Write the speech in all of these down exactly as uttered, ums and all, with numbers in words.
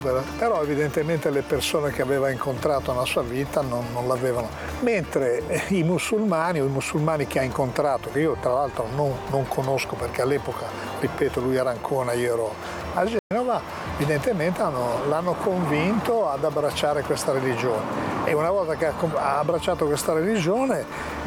Però evidentemente le persone che aveva incontrato nella sua vita non, non l'avevano, mentre i musulmani o i musulmani che ha incontrato, che io tra l'altro non, non conosco perché all'epoca, ripeto, lui era a Ancona, io ero a Genova, evidentemente hanno, l'hanno convinto ad abbracciare questa religione, e una volta che ha, ha abbracciato questa religione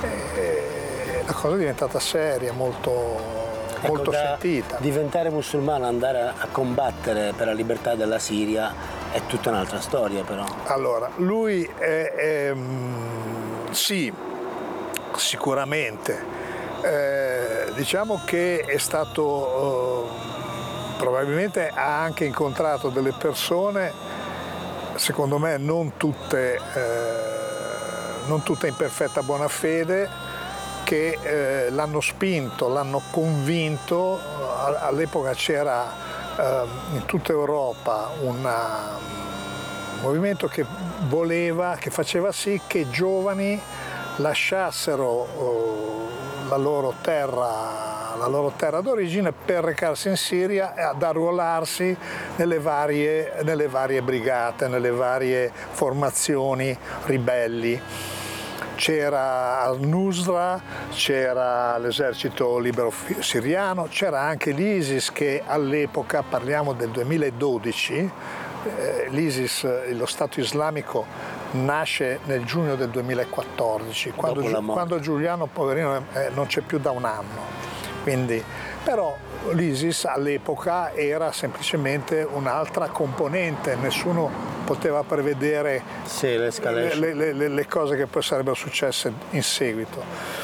eh, la cosa è diventata seria, molto... molto ecco, sentita. Diventare musulmano, andare a combattere per la libertà della Siria è tutta un'altra storia, però. Allora, lui è, è sì, sicuramente. Eh, diciamo che è stato, eh, probabilmente ha anche incontrato delle persone, secondo me non tutte, eh, non tutte in perfetta buona fede, che eh, l'hanno spinto, l'hanno convinto. All'epoca c'era eh, in tutta Europa una, un movimento che voleva, che faceva sì che giovani lasciassero eh, la loro terra, la loro terra d'origine per recarsi in Siria e ad arruolarsi nelle varie, nelle varie brigate, nelle varie formazioni ribelli. C'era al-Nusra, c'era l'esercito libero siriano, c'era anche l'ISIS che all'epoca, parliamo del duemiladodici, eh, l'ISIS, lo Stato islamico, nasce nel giugno del duemilaquattordici, quando, quando Giuliano, poverino, eh, non c'è più da un anno. Quindi, però l'ISIS all'epoca era semplicemente un'altra componente, nessuno poteva prevedere sì, le, le, le, le cose che poi sarebbero successe in seguito.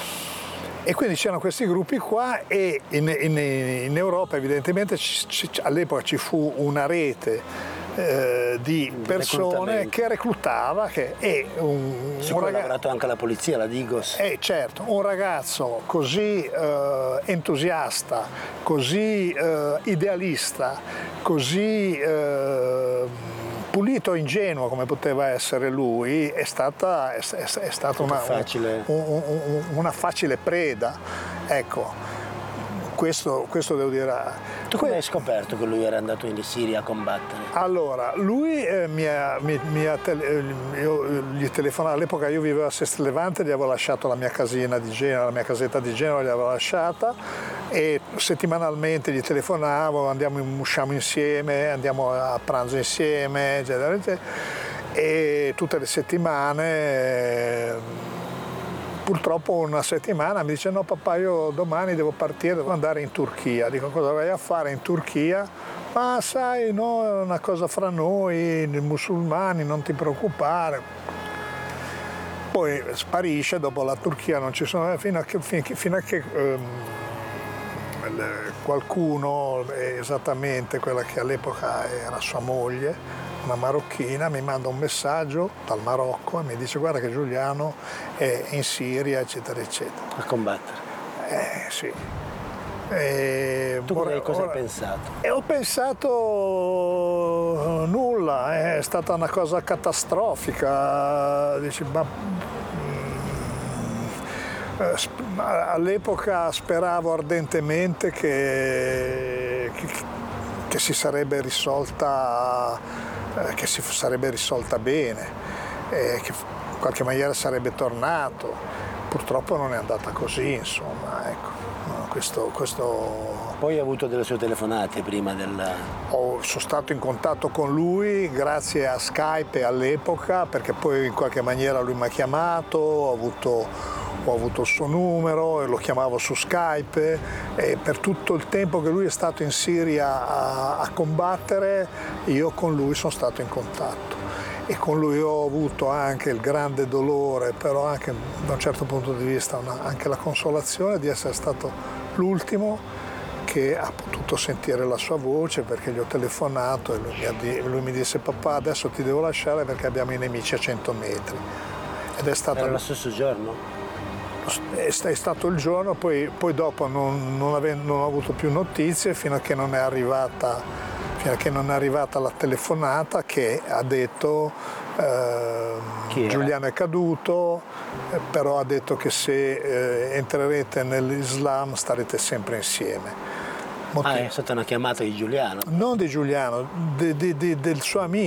E quindi c'erano questi gruppi qua e in, in, in Europa evidentemente ci, ci, all'epoca ci fu una rete eh, di persone che reclutava, che è un, su un cui ragazzo, ha lavorato anche la polizia, la Digos. Eh, certo, un ragazzo così eh, entusiasta, così eh, idealista, così eh, pulito e ingenuo come poteva essere lui, è stata, è, è, è stata una, facile. Un, un, un, una facile preda. Ecco, questo, questo devo dire. Tu come hai scoperto che lui era andato in Siria a combattere? Allora, lui eh, mi ha, mi, mi ha tele, io gli telefonavo, all'epoca io vivevo a Sestri Levante, gli avevo lasciato la mia casina di Genova, la mia casetta di Genova gli avevo lasciata, e settimanalmente gli telefonavo, andiamo, usciamo insieme, andiamo a pranzo insieme, eccetera, eccetera, e tutte le settimane, eh, purtroppo una settimana mi dice: no papà, io domani devo partire, devo andare in Turchia. Dico: cosa vai a fare in Turchia? Ma sai, no, è una cosa fra noi, i musulmani, non ti preoccupare. Poi sparisce, dopo la Turchia non ci sono, fino a che, fino a che ehm, qualcuno, esattamente quella che all'epoca era sua moglie, una marocchina, mi manda un messaggio dal Marocco e mi dice: guarda che Giuliano è in Siria, eccetera, eccetera. A combattere? Eh sì. E tu ora, cosa ora, hai pensato? E ho pensato nulla, è stata una cosa catastrofica. Dici, ma, all'epoca speravo ardentemente che, che, che si sarebbe risolta che si sarebbe risolta bene, eh, che in qualche maniera sarebbe tornato. Purtroppo non è andata così, insomma, ecco. No, questo, questo... Poi hai avuto delle sue telefonate prima del... Ho, sono stato in contatto con lui grazie a Skype all'epoca, perché poi in qualche maniera lui mi ha chiamato, ho avuto... ho avuto il suo numero e lo chiamavo su Skype, e per tutto il tempo che lui è stato in Siria a, a combattere io con lui sono stato in contatto, e con lui ho avuto anche il grande dolore, però anche da un certo punto di vista una, anche la consolazione di essere stato l'ultimo che ha potuto sentire la sua voce, perché gli ho telefonato e lui mi, lui mi disse: papà, adesso ti devo lasciare perché abbiamo i nemici a cento metri. Ed è stato... Era lo stesso giorno? È stato il giorno, poi, poi dopo non, non, ave, non ho avuto più notizie fino a che non è arrivata, fino a che non è arrivata la telefonata che ha detto eh, Giuliano è caduto, eh, però ha detto che se eh, entrerete nell'Islam starete sempre insieme. Motivo. Ah, è stata una chiamata di Giuliano? Non di Giuliano, di, di, di, del suo amico.